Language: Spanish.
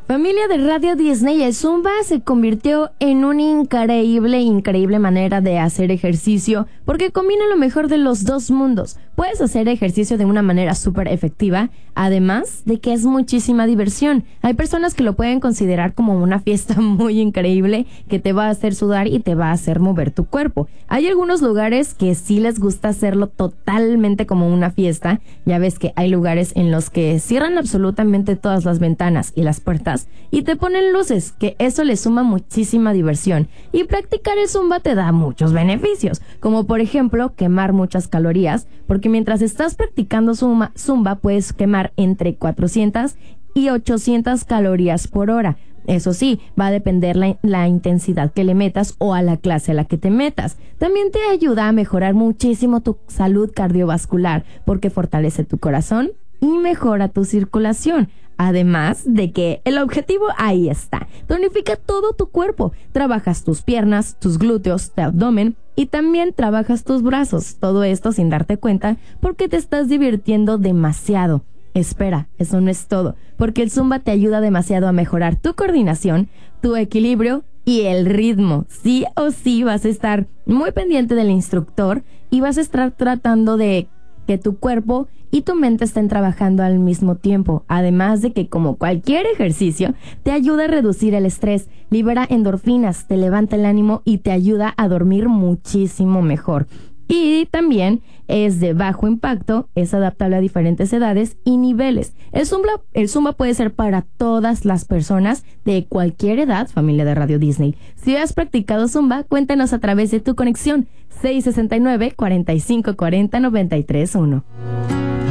Familia de Radio Disney, el Zumba se convirtió en una increíble manera de hacer ejercicio porque combina lo mejor de los dos mundos. Puedes hacer ejercicio de una manera súper efectiva, además de que es muchísima diversión. Hay personas que lo pueden considerar como una fiesta muy increíble que te va a hacer sudar y te va a hacer mover tu cuerpo. Hay algunos lugares que sí les gusta hacerlo totalmente como una fiesta. Ya ves que hay lugares en los que cierran absolutamente todas las ventanas y las puertas y te ponen luces, que eso le suma muchísima diversión. Y practicar el Zumba te da muchos beneficios, como por ejemplo quemar muchas calorías, porque mientras estás practicando Zumba puedes quemar entre 400 y 800 calorías por hora. Eso sí, va a depender la intensidad que le metas o a la clase a la que te metas. También te ayuda a mejorar muchísimo tu salud cardiovascular, porque fortalece tu corazón y mejora tu circulación. Además de que el objetivo ahí está, tonifica todo tu cuerpo, trabajas tus piernas, tus glúteos, tu abdomen y también trabajas tus brazos, todo esto sin darte cuenta porque te estás divirtiendo demasiado. Espera, eso no es todo, porque el Zumba te ayuda demasiado a mejorar tu coordinación, tu equilibrio y el ritmo. Sí o sí vas a estar muy pendiente del instructor y vas a estar tratando de que tu cuerpo y tu mente estén trabajando al mismo tiempo. Además de que, como cualquier ejercicio, te ayuda a reducir el estrés, libera endorfinas, te levanta el ánimo y te ayuda a dormir muchísimo mejor. Y también es de bajo impacto, es adaptable a diferentes edades y niveles. El Zumba puede ser para todas las personas de cualquier edad, familia de Radio Disney. Si has practicado Zumba, cuéntanos a través de tu conexión 669-4540-931.